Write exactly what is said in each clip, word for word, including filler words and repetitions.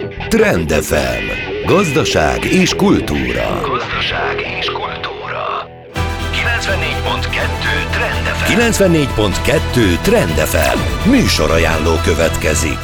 Trend ef em. Gazdaság és kultúra. Gazdaság és kultúra. kilencvennégy pont kettő Trend ef em. kilencvennégy pont kettő Trend ef em. Műsorajánló következik.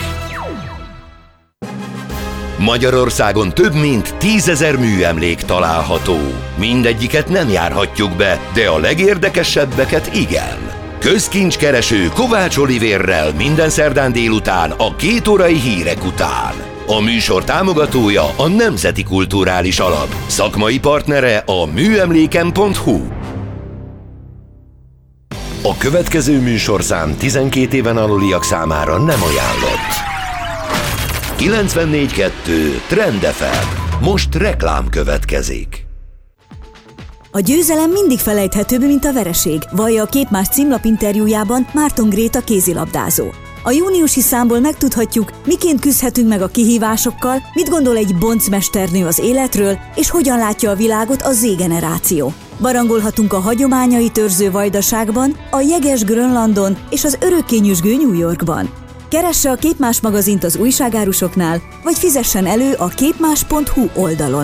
Magyarországon több mint tízezer műemlék található. Mindegyiket nem járhatjuk be, de a legérdekesebbeket igen. Közkincskereső Kovács Olivérrel minden szerdán délután a két órai hírek után. A műsor támogatója a Nemzeti Kulturális Alap. Szakmai partnere a műemléken pont hu. A következő műsorszám tizenkét éven aluliak számára nem ajánlott. kilencvennégy kettő Trend ef em. Most reklám következik. A győzelem mindig felejthetőbb, mint a vereség, vallja a Képmás címlap interjújában Márton Gréta kézilabdázó. A júniusi számból megtudhatjuk, miként küzdhetünk meg a kihívásokkal, mit gondol egy boncmesternő az életről, és hogyan látja a világot a Z-generáció. Barangolhatunk a hagyományait őrző Vajdaságban, a jeges Grönlandon és az örökké nyüzsgő New Yorkban. Keresse a Képmás magazint az újságárusoknál, vagy fizessen elő a képmás pont hu oldalon.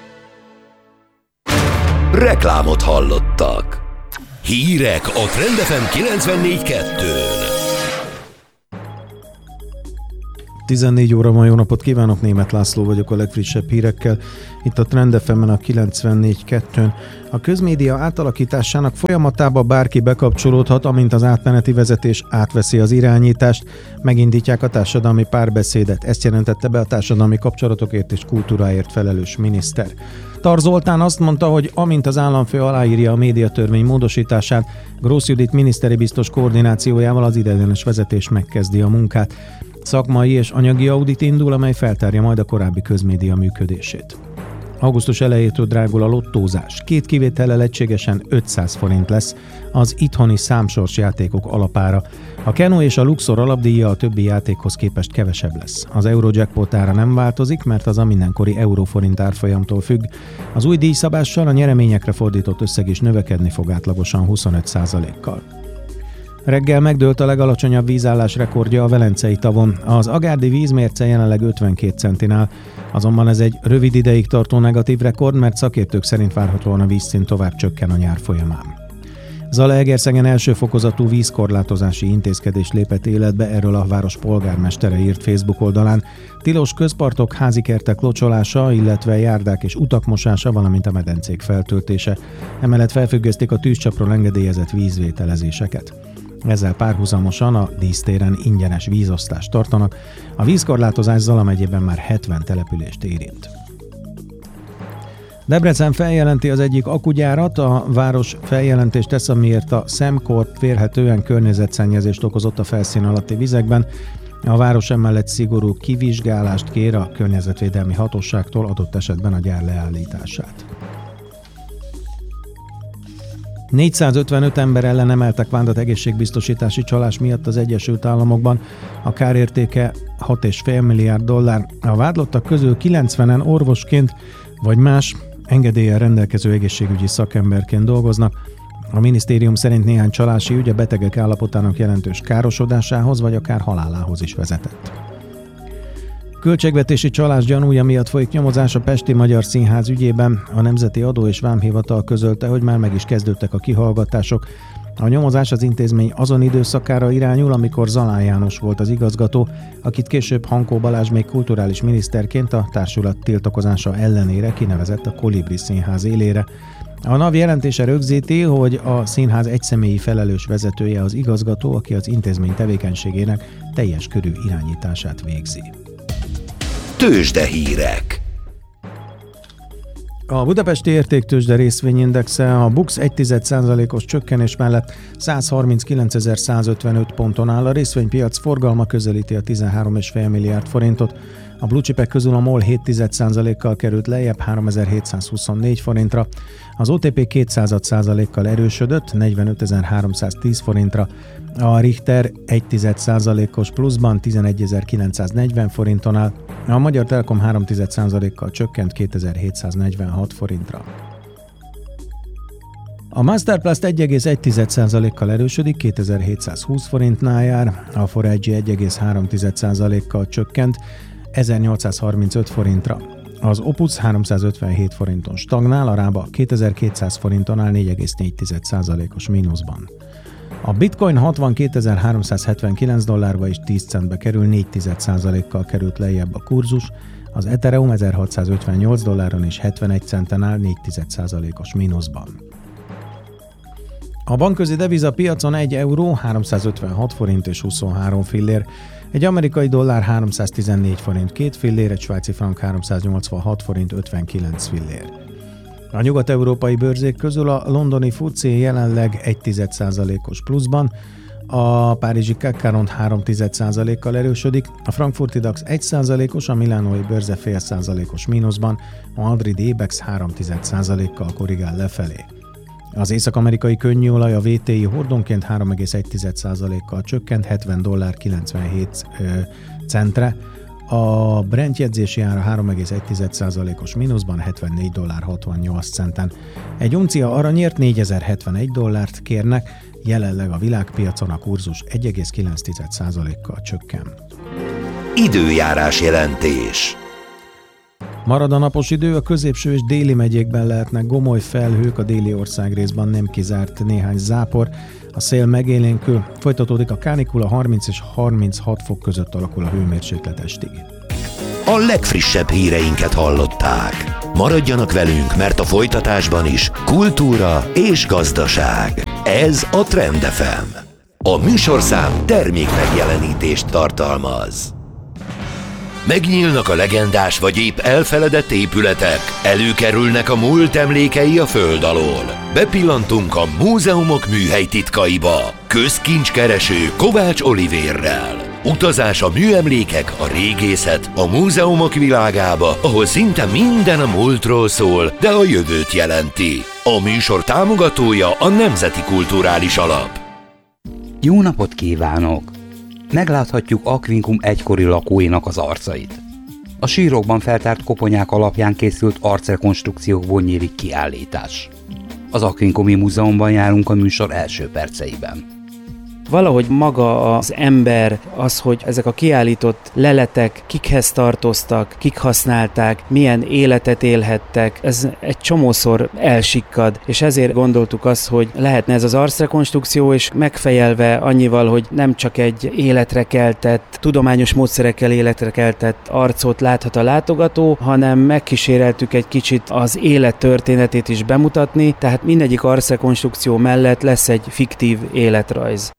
Reklámot hallottak. Hírek a Trend ef em kilencvennégy kettőn. tizennégy óra van, jó napot kívánok, Németh László vagyok a legfrissebb hírekkel. Itt a Trend ef em-en a kilencvennégy kettőn. A közmédia átalakításának folyamatába bárki bekapcsolódhat, amint az átmeneti vezetés átveszi az irányítást, megindítják a társadalmi párbeszédet. Ezt jelentette be a társadalmi kapcsolatokért és kultúráért felelős miniszter. Tar Zoltán azt mondta, hogy amint az államfő aláírja a médiatörvény módosítását, Grósz Judit miniszteri biztos koordinációjával az ideiglenes vezetés megkezdi a munkát. Szakmai és anyagi audit indul, amely feltárja majd a korábbi közmédia működését. Augusztus elejétől drágul a lottózás. Két kivétellel egységesen ötszáz forint lesz az itthoni számsors játékok alapára. A Keno és a Luxor alapdíja a többi játékhoz képest kevesebb lesz. Az Eurojackpot ára nem változik, mert az a mindenkori euróforint árfolyamtól függ. Az új díjszabással a nyereményekre fordított összeg is növekedni fog átlagosan huszonöt százalékkal. Reggel megdőlt a legalacsonyabb vízállás rekordja a Velencei tavon. Az agárdi vízmérce jelenleg ötvenkét centinál, azonban ez egy rövid ideig tartó negatív rekord, mert szakértők szerint várhatóan a vízszint tovább csökken a nyár folyamán. Zalaegerszegen első fokozatú vízkorlátozási intézkedés lépett életbe, erről a város polgármestere írt Facebook oldalán. Tilos közpartok, házikertek locsolása, illetve járdák és utak mosása, valamint a medencék feltöltése. Emellett felfüggesztik a tűzcsapról engedélyezett vízvételezéseket. Ezzel párhuzamosan a dísztéren ingyenes vízosztást tartanak. A vízkorlátozás Zala megyében már hetven települést érint. Debrecen feljelenti az egyik akugyárat, a város feljelentést tesz, amiért a Szemkort vélhetően környezetszennyezést okozott a felszín alatti vizekben. A város emellett szigorú kivizsgálást kér a környezetvédelmi hatóságtól, adott esetben a gyár leállítását. négyszázötvenöt ember ellen emeltek vádat egészségbiztosítási csalás miatt az Egyesült Államokban. A kárértéke hat egész öt milliárd dollár. A vádlottak közül kilencvenen orvosként vagy más engedéllyel rendelkező egészségügyi szakemberként dolgoznak. A minisztérium szerint néhány csalási ügy a betegek állapotának jelentős károsodásához vagy akár halálához is vezetett. Költségvetési csalás gyanúja miatt folyik nyomozás a Pesti Magyar Színház ügyében. A Nemzeti Adó- és Vámhivatal közölte, hogy már meg is kezdődtek a kihallgatások. A nyomozás az intézmény azon időszakára irányul, amikor Zalán János volt az igazgató, akit később Hankó Balázs még kulturális miniszterként a társulat tiltakozása ellenére kinevezett a Kolibri Színház élére. A NAV jelentése rögzíti, hogy a színház egyszemélyi felelős vezetője az igazgató, aki az intézmény tevékenységének teljes körű irányítását végzi. Tőzsdehírek. A budapesti értéktőzsde részvényindexe a BUX egy egész egy százalékos csökkenés mellett száz harminckilencezer-százötvenöt ponton áll, a részvénypiac forgalma közelíti a tizenhárom egész öt milliárd forintot. A blue chipek közül a MOL hét egész egy százalékkal került lejjebb háromezer-hétszázhuszonnégy forintra, az o té pé kétszázad százalékkal erősödött negyvenötezer-háromszáztíz forintra, a Richter egy egész egy százalékos pluszban tizenegyezer-kilencszáznegyven forinton áll, a Magyar Telekom három egész egy százalékkal csökkent kétezer-hétszáznegyvenhat forintra. A Masterplast egy egész egy százalékkal erősödik, kétezer-hétszázhúsz forintnál jár, a four i gé egy egész három százalékkal csökkent, ezernyolcszázharmincöt forintra. Az Opus háromszázötvenhét forinton stagnál, a Rába kétezer-kétszáz forinton áll négy egész négy százalékos mínuszban. A Bitcoin hatvankétezer-háromszázhetvenkilenc dollárba és tíz centbe kerül, négy százalékkal került lejjebb a kurzus, az Ethereum ezerhatszázötvennyolc dolláron és hetvenegy centen áll négy százalékos mínuszban. A bankközi devizapiacon egy euró háromszázötvenhat forint és huszonhárom fillér, egy amerikai dollár háromszáztizennégy forint két fillér, egy svájci frank háromszáznyolcvanhat forint ötvenkilenc fillér. A nyugat-európai bőrzék közül a londoni fucé jelenleg egy százalékos pluszban, a párizsi cé á cé ront három százalékkal erősödik, a frankfurti dax egy százalékos, a milánói bőrze fél százalékos mínuszban, a madridi Ibex három százalékkal korrigál lefelé. Az észak-amerikai könnyűolaj a vé té i hordonként három egész egy százalékkal csökkent hetven dollár kilencvenhét centre, a Brent jegyzési ára három egész egy százalékos mínuszban hetvennégy dollár hatvannyolc centen. Egy uncia aranyért négyezer-hetvenegy dollárt kérnek, jelenleg a világpiacon a kurzus egy egész kilenc százalékkal csökken. Időjárás jelentés. Marad a napos idő, a középső és déli megyékben lehetnek gomoly felhők, a déli országrészben nem kizárt néhány zápor, a szél megélénkül, folytatódik a kánikula, harminc és harminchat fok között alakul a hőmérséklet estig. A legfrissebb híreinket hallották. Maradjanak velünk, mert a folytatásban is kultúra és gazdaság. Ez a Trend ef em. A műsorszám termék megjelenítést tartalmaz. Megnyílnak a legendás vagy épp elfeledett épületek, előkerülnek a múlt emlékei a föld alól. Bepillantunk a múzeumok műhely titkaiba. Közkincskereső Kovács Olivérrel. Utazás a műemlékek, a régészet, a múzeumok világába, ahol szinte minden a múltról szól, de a jövőt jelenti. A műsor támogatója a Nemzeti Kulturális Alap. Jó napot kívánok! Megláthatjuk Aquincum egykori lakóinak az arcait. A sírokban feltárt koponyák alapján készült arcrekonstrukciókból nyílik kiállítás. Az Aquincumi Múzeumban járunk a műsor első perceiben. Valahogy maga az ember, az, hogy ezek a kiállított leletek kikhez tartoztak, kik használták, milyen életet élhettek, ez egy csomószor elsikkad, és ezért gondoltuk azt, hogy lehetne ez az arcrekonstrukció, és megfejelve annyival, hogy nem csak egy életre keltett, tudományos módszerekkel életre keltett arcot láthat a látogató, hanem megkíséreltük egy kicsit az élet történetét is bemutatni, tehát mindegyik arcrekonstrukció mellett lesz egy fiktív életrajz.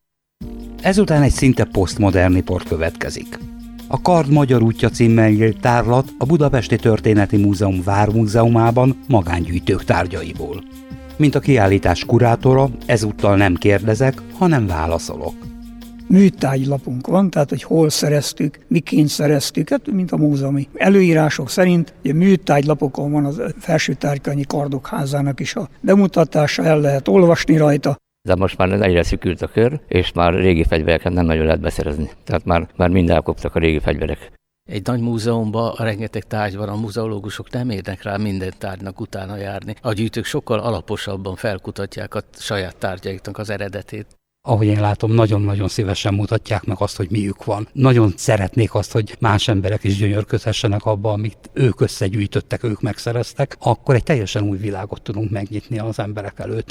Ezután egy szinte posztmodern riport következik. A Kard Magyar útja címmel írt tárlat a Budapesti Történeti Múzeum Vármúzeumában magángyűjtők tárgyaiból. Mint a kiállítás kurátora, ezúttal nem kérdezek, hanem válaszolok. Műtárgylapunk van, tehát hogy hol szereztük, miként szereztük, hát, mint a múzeumi előírások szerint. Ugye műtárgylapokon van az Felső-Tárkányi Kardok Házának is a bemutatása, el lehet olvasni rajta. De most már egyre szűkült a kör, és már régi fegyvereket nem nagyon lehet beszerezni. Tehát már, már mind elkoptak a régi fegyverek. Egy nagy múzeumban rengeteg tárgy van, a muzeológusok nem érnek rá minden tárgynak utána járni. A gyűjtők sokkal alaposabban felkutatják a saját tárgyaiknak az eredetét. Ahogy én látom, nagyon-nagyon szívesen mutatják meg azt, hogy miük van. Nagyon szeretnék azt, hogy más emberek is gyönyörködhessenek abba, amit ők összegyűjtöttek, ők megszereztek, akkor egy teljesen új világot tudunk megnyitni az emberek előtt.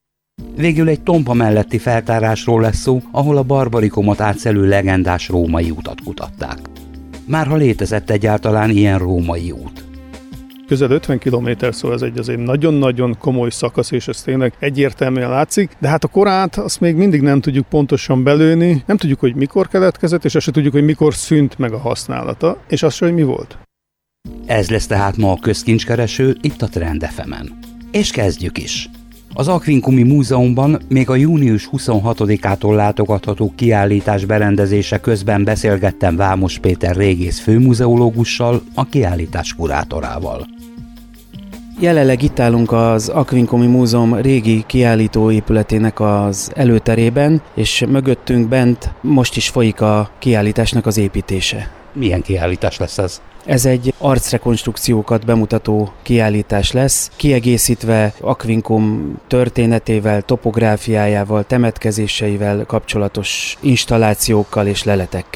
Végül egy tompa melletti feltárásról lesz szó, ahol a barbarikumot átszelő legendás római utat kutatták. Márha létezett egyáltalán ilyen római út. Közel ötven kilométer, szóval ez egy azért nagyon-nagyon komoly szakasz, és ez tényleg egyértelműen látszik, de hát a korát azt még mindig nem tudjuk pontosan belőni, nem tudjuk, hogy mikor keletkezett, és azt se tudjuk, hogy mikor szűnt meg a használata, és azt se, hogy mi volt. Ez lesz tehát ma a közkincskereső itt a Trend ef emen. És kezdjük is! Az Aquincumi Múzeumban még a június huszonhatodikától látogatható kiállítás berendezése közben beszélgettem Vámos Péter régész főmuzeológussal, a kiállítás kurátorával. Jelenleg itt állunk az Aquincumi Múzeum régi kiállítóépületének az előterében, és mögöttünk bent most is folyik a kiállításnak az építése. Milyen kiállítás lesz ez? Ez egy arcrekonstrukciókat bemutató kiállítás lesz, kiegészítve Aquincum történetével, topográfiájával, temetkezéseivel kapcsolatos installációkkal és leletekkel.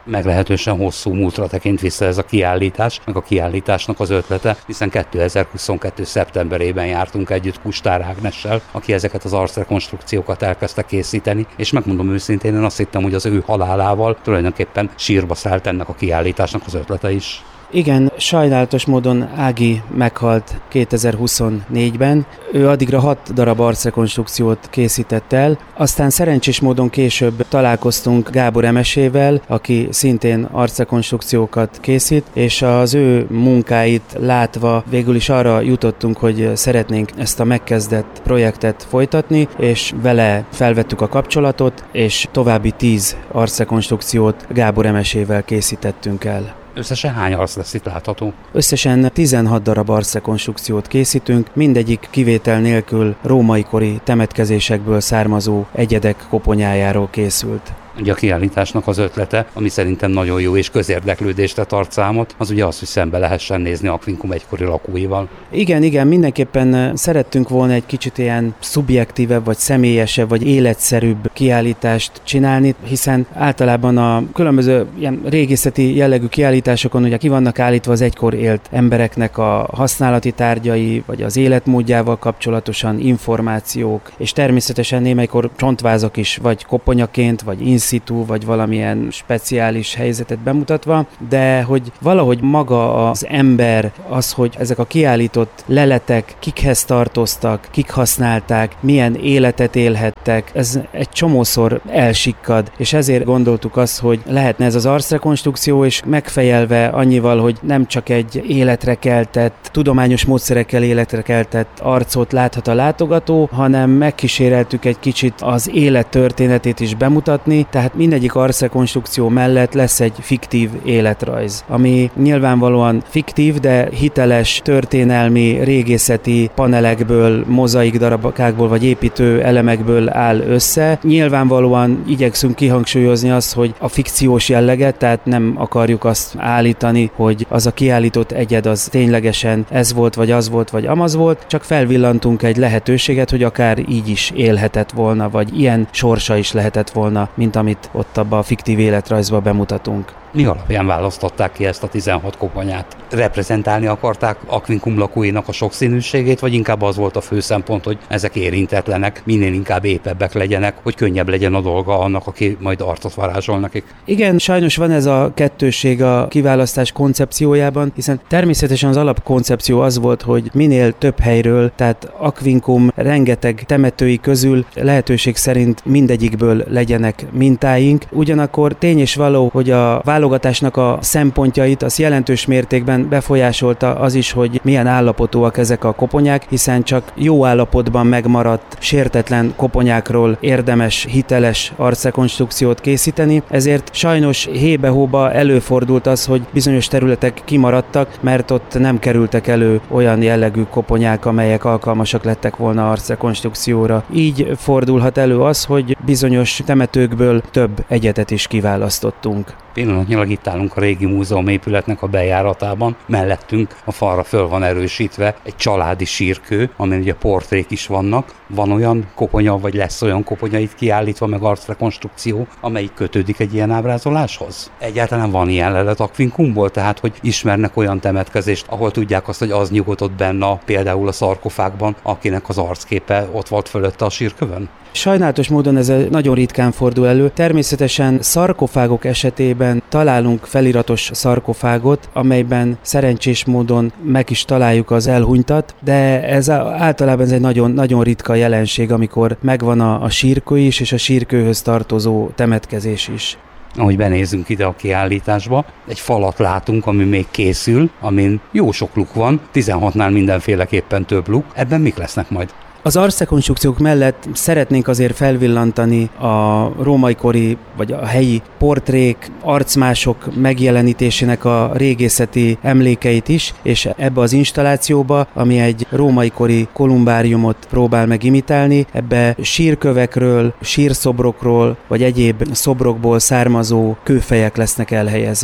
Meglehetősen hosszú múltra tekint vissza ez a kiállítás, meg a kiállításnak az ötlete, hiszen kétezer-huszonkettő. szeptemberében jártunk együtt Kustár Ágnessel, aki ezeket az arcrekonstrukciókat elkezdte készíteni, és megmondom őszintén, én azt hittem, hogy az ő halálával tulajdonképpen sírba szállt ennek a kiállításnak az ötlete is. Igen, sajnálatos módon Ági meghalt kétezer-huszonnégyben. Ő addigra hat darab arcrekonstrukciót készített el, aztán szerencsés módon később találkoztunk Gábor Emesével, aki szintén arcrekonstrukciókat készít, és az ő munkáit látva végül is arra jutottunk, hogy szeretnénk ezt a megkezdett projektet folytatni, és vele felvettük a kapcsolatot, és további tíz arcrekonstrukciót Gábor Emesével készítettünk el. Összesen hány arc lesz itt látható? Összesen tizenhat darab arcrekonstrukciót készítünk, mindegyik kivétel nélkül római kori temetkezésekből származó egyedek koponyájáról készült. Ugye a kiállításnak az ötlete, ami szerintem nagyon jó és közérdeklődésre tart számot, az ugye az, hogy szembe lehessen nézni Aquincum egykori lakóival. Igen, igen, mindenképpen szerettünk volna egy kicsit ilyen szubjektívebb, vagy személyesebb, vagy életszerűbb kiállítást csinálni, hiszen általában a különböző ilyen régészeti jellegű kiállításokon ugye ki vannak állítva az egykor élt embereknek a használati tárgyai, vagy az életmódjával kapcsolatosan információk, és természetesen némelykor csontvázak is, vagy koponyaként, vagy in situ, vagy valamilyen speciális helyzetet bemutatva, de hogy valahogy maga az ember, az, hogy ezek a kiállított leletek kikhez tartoztak, kik használták, milyen életet élhettek, ez egy csomószor elsikkad, és ezért gondoltuk azt, hogy lehetne ez az arcrekonstrukció, és megfejelve annyival, hogy nem csak egy életre keltett, tudományos módszerekkel életre keltett arcot láthat a látogató, hanem megkíséreltük egy kicsit az élet történetét is bemutatni, tehát mindegyik arcrekonstrukció mellett lesz egy fiktív életrajz, ami nyilvánvalóan fiktív, de hiteles, történelmi, régészeti panelekből, mozaik darabokákból vagy építő elemekből áll össze. Nyilvánvalóan igyekszünk kihangsúlyozni azt, hogy a fikciós jelleget, tehát nem akarjuk azt állítani, hogy az a kiállított egyed az ténylegesen ez volt, vagy az volt, vagy amaz volt, csak felvillantunk egy lehetőséget, hogy akár így is élhetett volna, vagy ilyen sorsa is lehetett volna, mint amit ott abban a fiktív életrajzban bemutatunk. Mi alapján választották ki ezt a tizenhat koponyát? Reprezentálni akarták Aquincum lakóinak a sokszínűségét, vagy inkább az volt a fő szempont, hogy ezek érintetlenek, minél inkább épebbek legyenek, hogy könnyebb legyen a dolga annak, aki majd arcot varázsol nekik? Igen, sajnos van ez a kettősség a kiválasztás koncepciójában, hiszen természetesen az alapkoncepció az volt, hogy minél több helyről, tehát Aquincum rengeteg temetői közül lehetőség szerint mindegyikből legyenek mintáink. Ugyanakkor tény és való, hogy a válogatásnak a szempontjait az jelentős mértékben befolyásolta az is, hogy milyen állapotúak ezek a koponyák, hiszen csak jó állapotban megmaradt, sértetlen koponyákról érdemes, hiteles arcrekonstrukciót készíteni, ezért sajnos hébe-hóba előfordult az, hogy bizonyos területek kimaradtak, mert ott nem kerültek elő olyan jellegű koponyák, amelyek alkalmasak lettek volna arcrekonstrukcióra. Így fordulhat elő az, hogy bizonyos temetőkből több egyedet is kiválasztottunk. Pillanatnyilag itt állunk a régi múzeum épületnek a bejáratában, mellettünk a falra föl van erősítve egy családi sírkő, amin ugye portrék is vannak. Van olyan koponya, vagy lesz olyan koponya itt kiállítva, meg arcrekonstrukció, amelyik kötődik egy ilyen ábrázoláshoz? Egyáltalán van ilyen lelet Aquincumból, tehát hogy ismernek olyan temetkezést, ahol tudják azt, hogy az nyugodott benne például a szarkofágban, akinek az arcképe ott volt fölötte a sírkövön? Sajnálatos módon ez nagyon ritkán fordul elő. Természetesen szarkofágok esetében találunk feliratos szarkofágot, amelyben szerencsés módon meg is találjuk az elhunytat, de ez általában ez egy nagyon, nagyon ritka jelenség, amikor megvan a, a sírkő is, és a sírkőhöz tartozó temetkezés is. Ahogy benézünk ide a kiállításba, egy falat látunk, ami még készül, amin jó sok luk van, tizenhatnál mindenféleképpen több luk. Ebben mik lesznek majd? Az arcrekonstrukciók mellett szeretnénk azért felvillantani a római kori vagy a helyi portrék, arcmások megjelenítésének a régészeti emlékeit is, és ebbe az installációba, ami egy római kori kolumbáriumot próbál meg imitálni, ebbe sírkövekről, sírszobrokról vagy egyéb szobrokból származó kőfejek lesznek elhelyezve.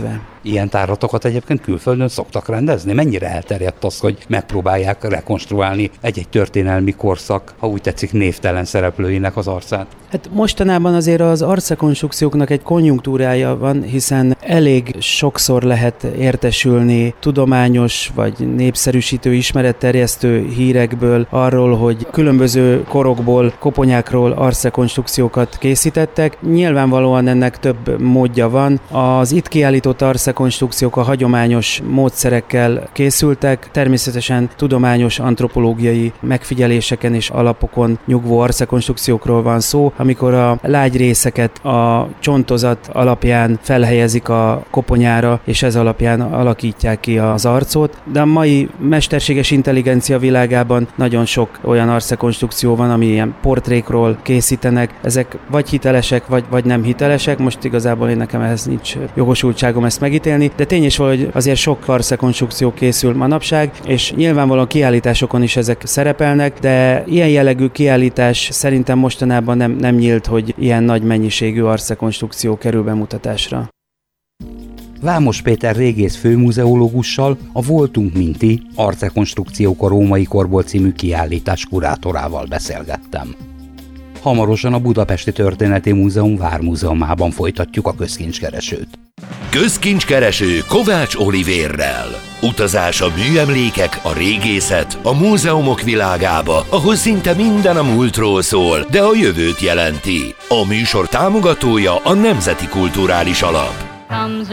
Ilyen tárlatokat egyébként külföldön szoktak rendezni? Mennyire elterjedt az, hogy megpróbálják rekonstruálni egy-egy történelmi korszak, ha úgy tetszik, névtelen szereplőinek az arcát? Hát mostanában azért az arcrekonstrukcióknak egy konjunktúrája van, hiszen elég sokszor lehet értesülni tudományos vagy népszerűsítő, ismeretterjesztő hírekből arról, hogy különböző korokból, koponyákról arcrekonstrukciókat készítettek. Nyilvánvalóan ennek több módja van. Az itt kiállított arcrekonstrukciók a hagyományos módszerekkel készültek, természetesen tudományos antropológiai megfigyeléseken és alapokon nyugvó arcrekonstrukciókról van szó, amikor a lágy részeket a csontozat alapján felhelyezik a koponyára, és ez alapján alakítják ki az arcot. De a mai mesterséges intelligencia világában nagyon sok olyan arcrekonstrukció van, ami ilyen portrékról készítenek. Ezek vagy hitelesek, vagy, vagy nem hitelesek. Most igazából én nekem ehhez nincs jogosultságom ezt megítélni, de tény is valahogy azért sok arcrekonstrukció készül manapság, és nyilvánvalóan kiállításokon is ezek szerepelnek, de ilyen jellegű kiállítás szerintem mostanában nem, nem nyílt, hogy ilyen nagy mennyiségű arcrekonstrukció kerül bemutatásra. Vámos Péter régész főmuzeológussal, a Voltunk Minti Arcrekonstrukciók a római korból című kiállítás kurátorával beszélgettem. Hamarosan a Budapesti Történeti Múzeum Vármúzeumában folytatjuk a közkincskeresőt. Közkincskereső Kovács Olivérrel. Utazás a műemlékek, a régészet, a múzeumok világába, ahol szinte minden a múltról szól, de a jövőt jelenti. A műsor támogatója a Nemzeti Kulturális Alap.